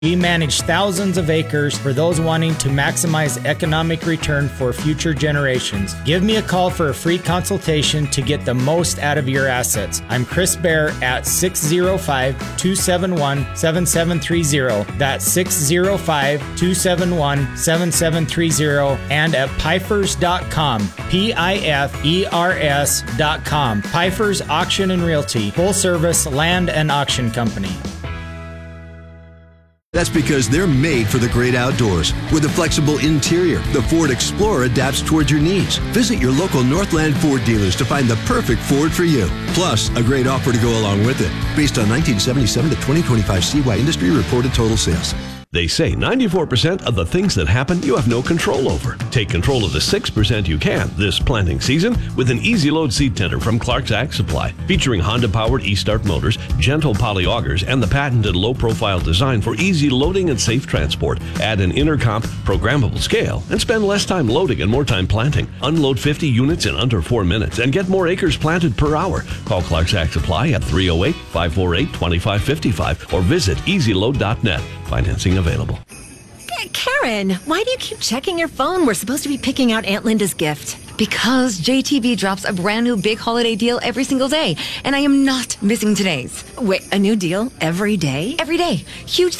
We manage thousands of acres for those wanting to maximize economic return for future generations. Give me a call for a free consultation to get the most out of your assets. I'm Chris Bear at 605-271-7730. That's 605-271-7730 and at Pifers.com. Pifers.com. Pifers Auction and Realty. Full service land and auction company. That's because they're made for the great outdoors. With a flexible interior, the Ford Explorer adapts towards your needs. Visit your local Northland Ford dealers to find the perfect Ford for you. Plus, a great offer to go along with it. Based on 1977 to 2025 CY industry reported total sales. They say 94% of the things that happen you have no control over. Take control of the 6% you can this planting season with an Easy Load seed tender from Clark's Ag Supply. Featuring Honda-powered E-Start motors, gentle poly augers, and the patented low-profile design for easy loading and safe transport. Add an intercomp programmable scale and spend less time loading and more time planting. Unload 50 units in under 4 minutes and get more acres planted per hour. Call Clark's Ag Supply at 308-548-2555 or visit easyload.net. Financing available. Karen, why do you keep checking your phone? We're supposed to be picking out Aunt Linda's gift. Because JTV drops a brand new big holiday deal every single day, and I am not missing today's. Wait, a new deal every day? Every day. Huge